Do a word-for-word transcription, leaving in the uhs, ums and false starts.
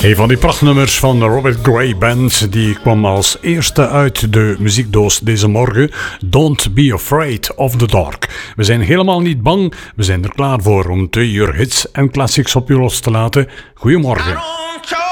Een van die prachtnummers van de Robert Gray Band, die kwam als eerste uit de muziekdoos deze morgen. Don't be afraid of the dark. We zijn helemaal niet bang, we zijn er klaar voor om twee uur hits en classics op je los te laten. Goedemorgen.